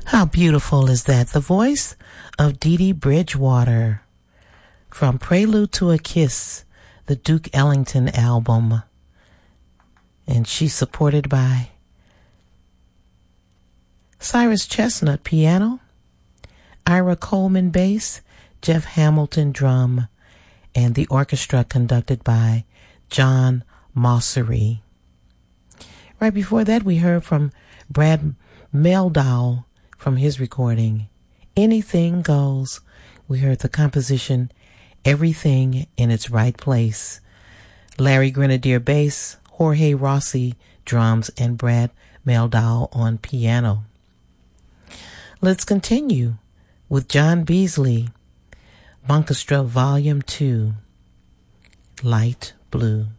How beautiful is that? The voice of Dee Dee Bridgewater from Prelude to a Kiss, the Duke Ellington album. And she's supported by Cyrus Chestnut piano, Ira Coleman bass, Jeff Hamilton drum, and the orchestra conducted by John Mossery. Right before that, we heard from Brad Mehldau from his recording, Anything Goes. We heard the composition, Everything in Its Right Place. Larry Grenadier bass, Jorge Rossi drums, and Brad Mehldau on piano. Let's continue with John Beasley, Bunkestra Volume 2, Light Blue.